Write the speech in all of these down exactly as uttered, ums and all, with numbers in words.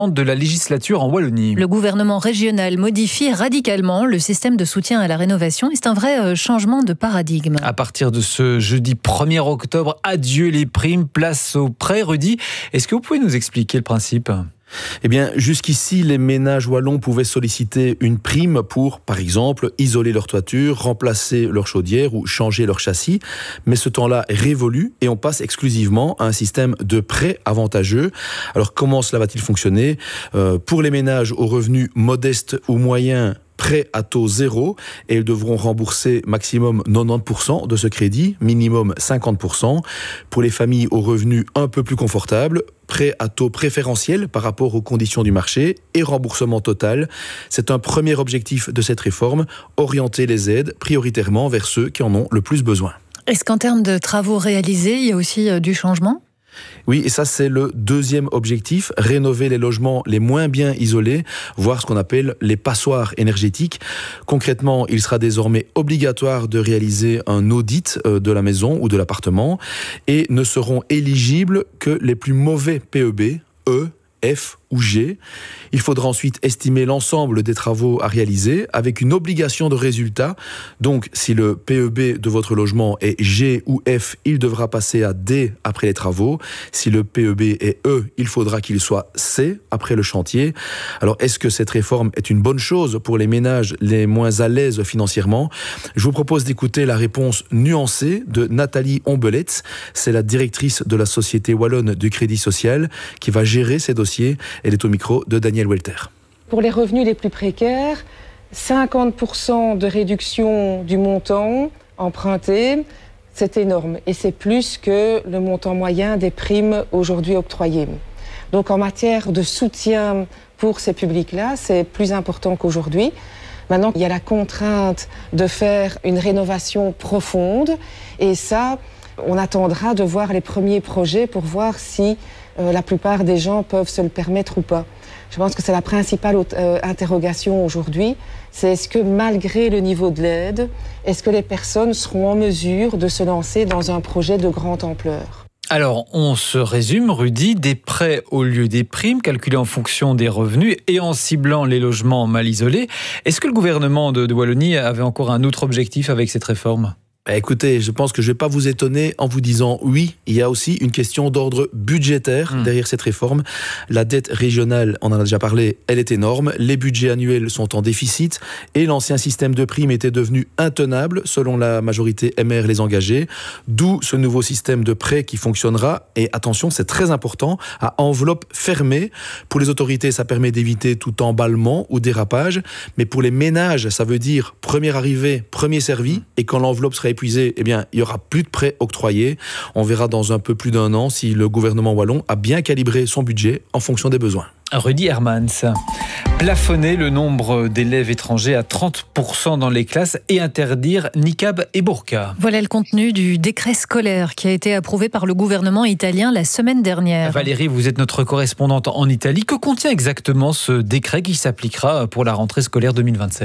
de la législature en Wallonie. Le gouvernement régional modifie radicalement le système de soutien à la rénovation. C'est un vrai changement de paradigme. À partir de ce jeudi premier octobre, adieu les primes, place aux prêts. Rudy, est-ce que vous pouvez nous expliquer le principe ? Eh bien, jusqu'ici, les ménages wallons pouvaient solliciter une prime pour, par exemple, isoler leur toiture, remplacer leur chaudière ou changer leur châssis. Mais ce temps-là est révolu et on passe exclusivement à un système de prêts avantageux. Alors, comment cela va-t-il fonctionner ? euh, Pour les ménages aux revenus modestes ou moyens, prêts à taux zéro, et ils devront rembourser maximum quatre-vingt-dix pour cent de ce crédit, minimum cinquante pour cent. Pour les familles aux revenus un peu plus confortables, prêts à taux préférentiel par rapport aux conditions du marché et remboursement total. C'est un premier objectif de cette réforme, orienter les aides prioritairement vers ceux qui en ont le plus besoin. Est-ce qu'en termes de travaux réalisés, il y a aussi du changement ? Oui, et ça c'est le deuxième objectif, rénover les logements les moins bien isolés, voire ce qu'on appelle les passoires énergétiques. Concrètement, il sera désormais obligatoire de réaliser un audit de la maison ou de l'appartement et ne seront éligibles que les plus mauvais P E B, E, F ou G. Il faudra ensuite estimer l'ensemble des travaux à réaliser avec une obligation de résultat. Donc, si le P E B de votre logement est G ou F, il devra passer à D après les travaux. Si le P E B est E, il faudra qu'il soit C après le chantier. Alors, est-ce que cette réforme est une bonne chose pour les ménages les moins à l'aise financièrement ? Je vous propose d'écouter la réponse nuancée de Nathalie Ombelets. C'est la directrice de la Société Wallonne du Crédit Social qui va gérer ces dossiers. Elle est au micro de Daniel Welter. Pour les revenus les plus précaires, cinquante pour cent de réduction du montant emprunté, c'est énorme. Et c'est plus que le montant moyen des primes aujourd'hui octroyées. Donc en matière de soutien pour ces publics-là, c'est plus important qu'aujourd'hui. Maintenant, il y a la contrainte de faire une rénovation profonde. Et ça, on attendra de voir les premiers projets pour voir si euh, la plupart des gens peuvent se le permettre ou pas. Je pense que c'est la principale euh, interrogation aujourd'hui. C'est est-ce que malgré le niveau de l'aide, est-ce que les personnes seront en mesure de se lancer dans un projet de grande ampleur ? Alors, on se résume, Rudy, des prêts au lieu des primes, calculés en fonction des revenus et en ciblant les logements mal isolés. Est-ce que le gouvernement de, de Wallonie avait encore un autre objectif avec cette réforme ? Bah écoutez, je pense que je ne vais pas vous étonner en vous disant oui, il y a aussi une question d'ordre budgétaire mmh. derrière cette réforme. La dette régionale, on en a déjà parlé, elle est énorme. Les budgets annuels sont en déficit et l'ancien système de primes était devenu intenable selon la majorité M R les engagés. D'où ce nouveau système de prêt qui fonctionnera. Et attention, c'est très important, à enveloppe fermée. Pour les autorités, ça permet d'éviter tout emballement ou dérapage. Mais pour les ménages, ça veut dire premier arrivé, premier servi. Et quand l'enveloppe sera épuisé, eh bien, il n'y aura plus de prêts octroyés. On verra dans un peu plus d'un an si le gouvernement wallon a bien calibré son budget en fonction des besoins. Rudy Hermans, plafonner le nombre d'élèves étrangers à trente pour cent dans les classes et interdire niqab et burqa. Voilà le contenu du décret scolaire qui a été approuvé par le gouvernement italien la semaine dernière. Valérie, vous êtes notre correspondante en Italie. Que contient exactement ce décret qui s'appliquera pour la rentrée scolaire deux mille vingt-sept ?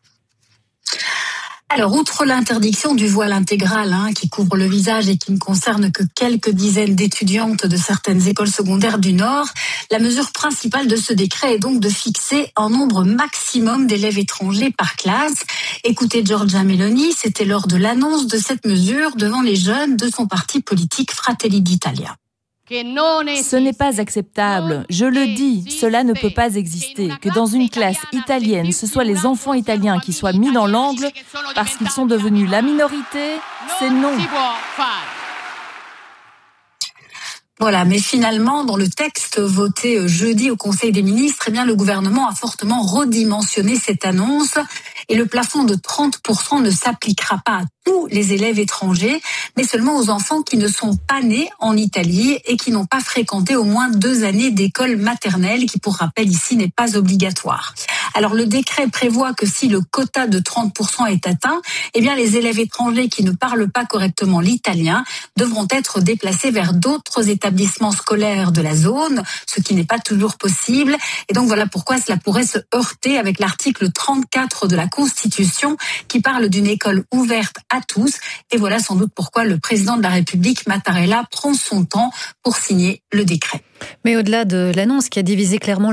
Alors, outre l'interdiction du voile intégral hein, qui couvre le visage et qui ne concerne que quelques dizaines d'étudiantes de certaines écoles secondaires du Nord, la mesure principale de ce décret est donc de fixer un nombre maximum d'élèves étrangers par classe. Écoutez Giorgia Meloni, c'était lors de l'annonce de cette mesure devant les jeunes de son parti politique Fratelli d'Italia. Ce n'est pas acceptable. Je le dis, cela ne peut pas exister. Que dans une classe italienne, ce soit les enfants italiens qui soient mis dans l'angle parce qu'ils sont devenus la minorité, c'est non. Voilà, mais finalement, dans le texte voté jeudi au Conseil des ministres, eh bien, le gouvernement a fortement redimensionné cette annonce et le plafond de trente pour cent ne s'appliquera pas à tous les élèves étrangers, mais seulement aux enfants qui ne sont pas nés en Italie et qui n'ont pas fréquenté au moins deux années d'école maternelle, qui, pour rappel, ici n'est pas obligatoire. Alors le décret prévoit que si le quota de trente pour cent est atteint, eh bien les élèves étrangers qui ne parlent pas correctement l'italien devront être déplacés vers d'autres établissements scolaires de la zone, ce qui n'est pas toujours possible. Et donc voilà pourquoi cela pourrait se heurter avec l'article trente-quatre de la Constitution qui parle d'une école ouverte à tous. Et voilà sans doute pourquoi le président de la République, Mattarella, prend son temps pour signer le décret. Mais au-delà de l'annonce qui a divisé clairement